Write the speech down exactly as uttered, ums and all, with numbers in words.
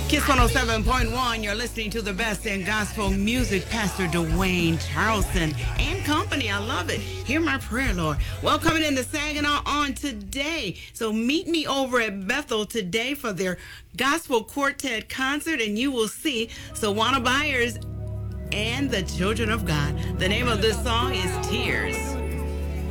Kiss one oh seven point one, you're listening to the best in gospel music. Pastor Dwayne Charleston and company. I love it. Hear my prayer, Lord. Well, coming into Saginaw on today. So meet me over at Bethel today for their gospel quartet concert, and you will see Sawana Byers and the Children of God. The name of this song is Tears.